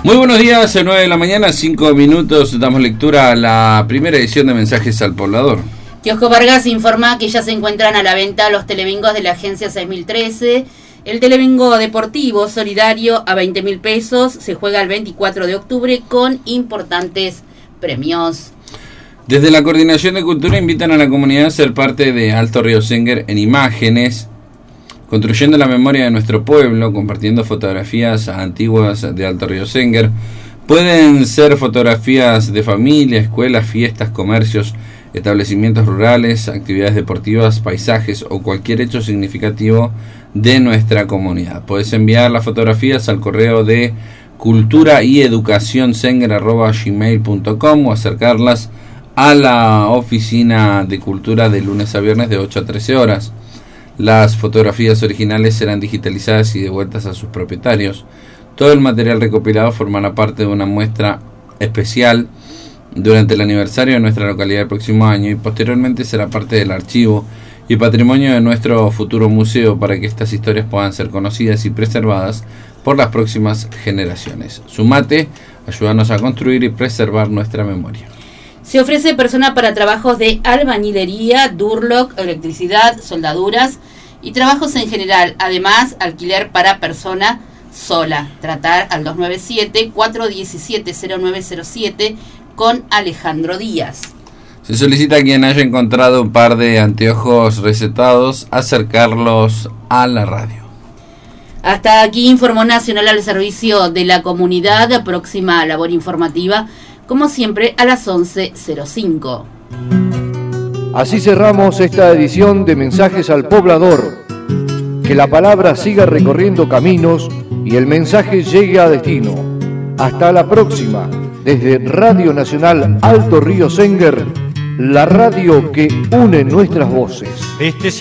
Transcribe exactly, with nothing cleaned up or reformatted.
Muy buenos días, nueve de la mañana, cinco minutos, damos lectura a la primera edición de Mensajes al Poblador. Kiosco Vargas informa que ya se encuentran a la venta los telebingos de la agencia seis mil trece. El telebingo deportivo solidario a veinte mil pesos se juega el veinticuatro de octubre con importantes premios. Desde la Coordinación de Cultura invitan a la comunidad a ser parte de Alto Río Senguer en imágenes, construyendo la memoria de nuestro pueblo, compartiendo fotografías antiguas de Alto Río Senguer. Pueden ser fotografías de familia, escuelas, fiestas, comercios, establecimientos rurales, actividades deportivas, paisajes o cualquier hecho significativo de nuestra comunidad. Puedes enviar las fotografías al correo de cultura y educación senguer arroba gmail punto com o acercarlas a la oficina de cultura de lunes a viernes de ocho a trece horas. Las fotografías originales serán digitalizadas y devueltas a sus propietarios. Todo el material recopilado formará parte de una muestra especial durante el aniversario de nuestra localidad el próximo año y posteriormente será parte del archivo y patrimonio de nuestro futuro museo para que estas historias puedan ser conocidas y preservadas por las próximas generaciones. Sumate, ayúdanos a construir y preservar nuestra memoria. Se ofrece persona para trabajos de albañilería, durlock, electricidad, soldaduras y trabajos en general. Además, alquiler para persona sola. Tratar al dos nueve siete, cuatro uno siete, cero nueve cero siete con Alejandro Díaz. Se solicita a quien haya encontrado un par de anteojos recetados acercarlos a la radio. Hasta aquí informó Nacional al servicio de la comunidad. Próxima labor informativa, como siempre, a las once cero cinco. Así cerramos esta edición de Mensajes al Poblador. Que la palabra siga recorriendo caminos y el mensaje llegue a destino. Hasta la próxima, desde Radio Nacional Alto Río Senguer, la radio que une nuestras voces. Este